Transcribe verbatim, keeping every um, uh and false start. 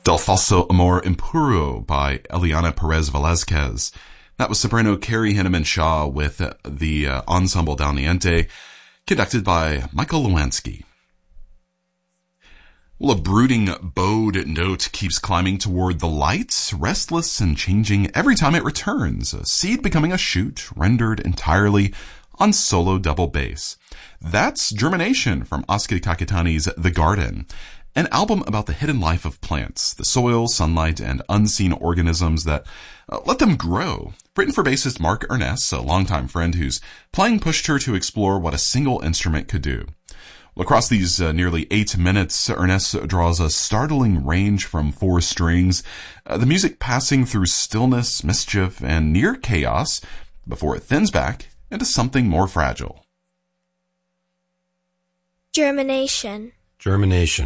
Del Falso Amor Impuro by Eliana Perez Velázquez. That was soprano Carrie Henneman Shaw with uh, the uh, Ensemble Dal Niente, conducted by Michael Lewinsky. Well, a brooding bowed note keeps climbing toward the light, restless and changing every time it returns, a seed becoming a shoot, rendered entirely on solo double bass. That's Germination from Asuka Kakitani's The Garden, an album about the hidden life of plants, the soil, sunlight, and unseen organisms that uh, let them grow. Written for bassist Mark Ernest, a longtime friend whose playing pushed her to explore what a single instrument could do. Well, across these uh, nearly eight minutes, Ernest draws a startling range from four strings, uh, the music passing through stillness, mischief, and near chaos before it thins back into something more fragile. Germination. Germination.